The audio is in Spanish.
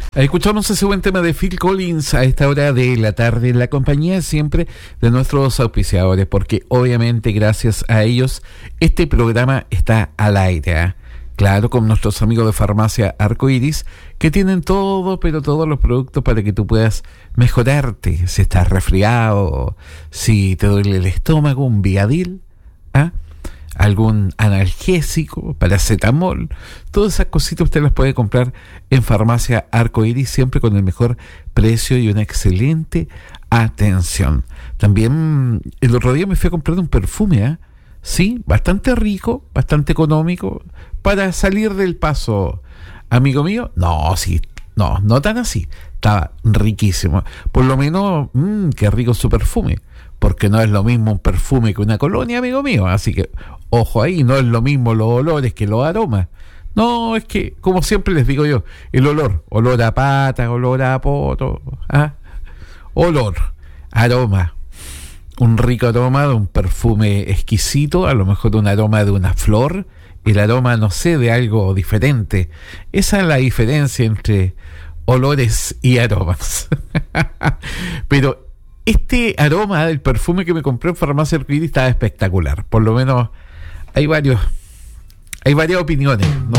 Escuchamos ese buen tema de Phil Collins a esta hora de la tarde, en la compañía siempre de nuestros auspiciadores, porque obviamente gracias a ellos este programa está al aire, ¿eh? Claro, con nuestros amigos de Farmacia Arcoiris, que tienen todo, pero todos los productos para que tú puedas mejorarte. Si estás resfriado, si te duele el estómago, un Viadil, ¿ah? Algún analgésico, paracetamol, todas esas cositas usted las puede comprar en Farmacia Arcoiris, siempre con el mejor precio y una excelente atención. También el otro día me fui a comprar un perfume, ¿eh? Sí, bastante rico, bastante económico, para salir del paso, amigo mío. No, sí, no tan así, estaba riquísimo. Por lo menos, qué rico su perfume, porque no es lo mismo un perfume que una colonia, amigo mío. Así que, ojo ahí, no es lo mismo los olores que los aromas. No, es que, como siempre les digo yo, el olor a pata, olor a poto, ¿ah? Olor, aroma, un rico aroma de un perfume exquisito, a lo mejor un aroma de una flor, el aroma, no sé, de algo diferente. Esa es la diferencia entre olores y aromas. Pero este aroma del perfume que me compré en Farmacia Arcoiris estaba espectacular. Por lo menos hay varias opiniones.